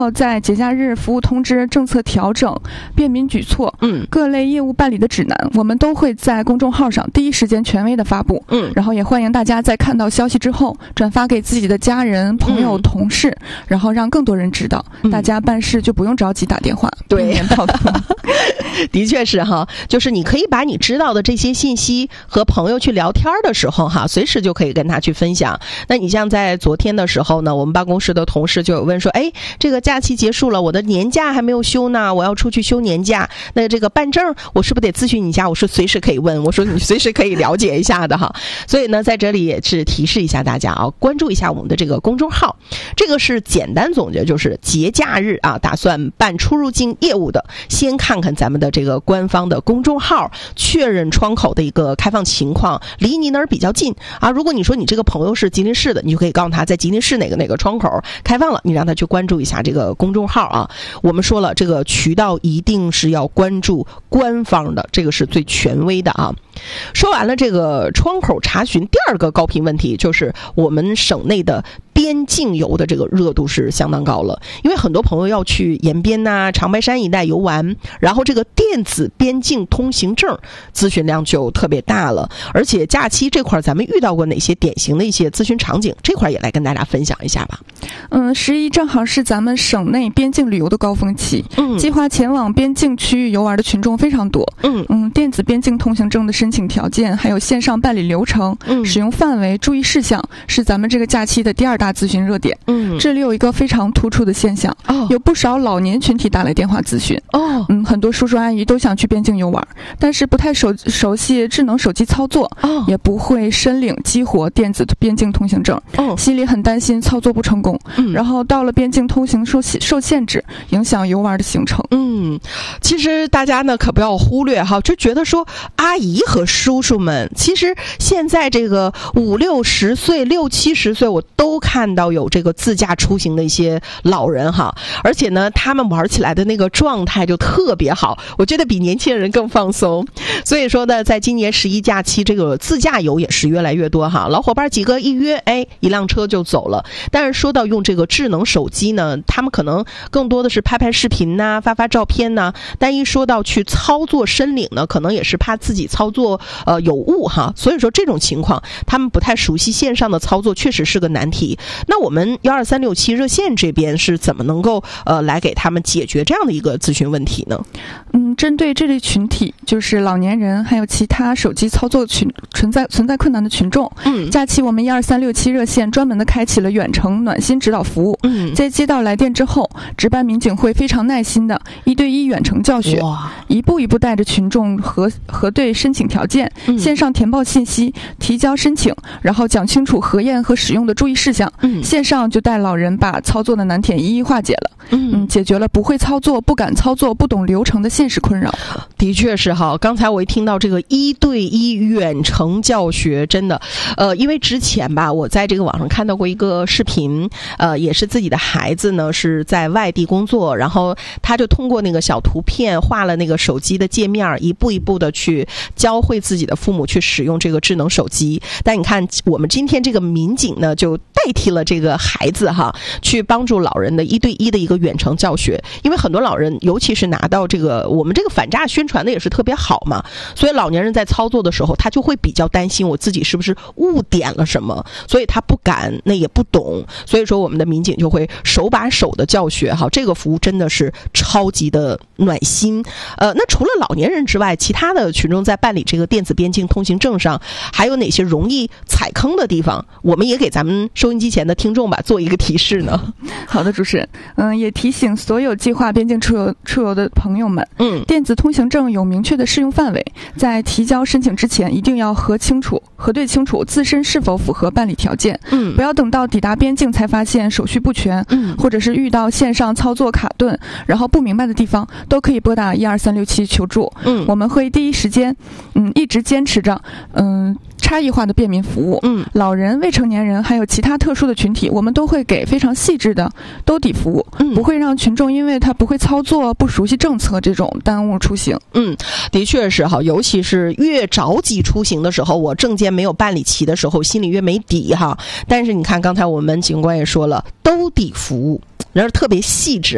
在节假日服务通知、政策调整、便民举措、各类业务办理的指南，我们都会在公众号上第一时间权威的发布。然后也欢迎大家在看到消息之后，转发给自己的家人、朋友、同事，然后让更多人知道。大家办事就不用着急打电话， 对，的确是哈，就是你可以把你知道的这些信息和朋友去聊天的时候哈，随时就可以跟他去分享。那你像在昨天的时候呢，我们办公室的同事就有问说，这个假期结束了，我的年假还没有休呢，我要出去休年假，那这个办证我是不是得咨询你一下？我说随时可以问，我说你随时可以了解一下的哈。所以呢，在这里也是提示一下大家啊，关注一下我们的这个公众号。这个是简单总结，就是节假日啊，打算办出入境业务的，先看看咱们的这个官方的公众号，确认窗口的一个开放情况，离你那儿比较近啊。如果你说你这个朋友是吉林市的，你就可以告诉他在吉林市哪个窗口开放了，你让他去关注一下这个公众号啊。我们说了，这个渠道一定是要关注官方的，这个是最权威的啊。说完了这个窗口查询，第二个高频问题就是我们省内的边境游的这个热度是相当高了，因为很多朋友要去延边长白山一带游玩，然后这个电子边境通行证咨询量就特别大了。而且假期这块咱们遇到过哪些典型的一些咨询场景，这块也来跟大家分享一下吧。 11正好是咱们省内边境旅游的高峰期，计划前往边境区域游玩的群众非常多。电子边境通行证的申请条件，还有线上办理流程、使用范围、注意事项，是咱们这个假期的第二大咨询热点。这里有一个非常突出的现象，有不少老年群体打来电话咨询。很多叔叔阿姨都想去边境游玩，但是不太熟悉智能手机操作，也不会申领激活电子边境通行证，心里很担心操作不成功，然后到了边境通行受限制，影响游玩的行程。 其实大家呢可不要忽略哈，就觉得说阿姨和叔叔们，其实现在这个50、60岁、60、70岁，我都看到有这个自驾出行的一些老人哈，而且呢，他们玩起来的那个状态就特别好，我觉得比年轻人更放松。所以说呢，在今年11假期，这个自驾游也是越来越多哈，老伙伴几个一约，一辆车就走了。但是说到用这个智能手机呢，他们可能更多的是拍视频发照片但一说到去操作申领呢，可能也是怕自己操作有误哈，所以说这种情况他们不太熟悉线上的操作，确实是个难题。那我们12367热线这边是怎么能够来给他们解决这样的一个咨询问题呢？ 针对这类群体，就是老年人还有其他手机操作存在困难的群众，假期我们12367热线专门的开启了远程暖心指导服务。在接到来电之后，值班民警会非常耐心的1对1远程教学，一步一步带着群众核对申请条件，线上填报信息，提交申请，然后讲清楚核验和使用的注意事项，线上就带老人把操作的难点一一化解了，解决了不会操作、不敢操作、不懂流程的现实困扰。 的确是哈，刚才我一听到这个1对1远程教学，真的，因为之前吧，我在这个网上看到过一个视频，也是自己的孩子呢是在外地工作，然后他就通过那个小图片画了那个手机的界面，一步一步的去教会自己的父母去使用这个智能手机。但你看，我们今天这个民警呢，就代替了这个孩子哈，去帮助老人的1对1的一个远程教学。因为很多老人，尤其是拿到这个我们这个反诈宣传的也是特别好嘛，所以老年人在操作的时候，他就会比较担心我自己是不是误点了什么，所以他不敢，那也不懂，所以说我们的民警就会手把手的教学哈，这个服务真的是超级的暖心。那除了老年人之外，其他的群众在办理这个电子边境通行证上，还有哪些容易踩坑的地方？我们也给咱们收音机前的听众吧做一个提示呢。 好的，主持人，也提醒所有计划边境出游的朋友们，电子通行证有明确的适用范围，在提交申请之前，一定要核对清楚自身是否符合办理条件，不要等到抵达边境才发现手续不全，或者是遇到线上操作卡顿，然后不明白的地方，都可以拨打12367求助。我们会第一时间，一直坚持着，差异化的便民服务。老人、未成年人还有其他特殊的群体，我们都会给非常细致的兜底服务，不会让群众因为他不会操作、不熟悉政策这种耽误出行。 的确是哈，尤其是越着急出行的时候，我证件没有办理齐的时候，心里越没底哈。但是你看，刚才我们警官也说了，兜底服务，然后特别细致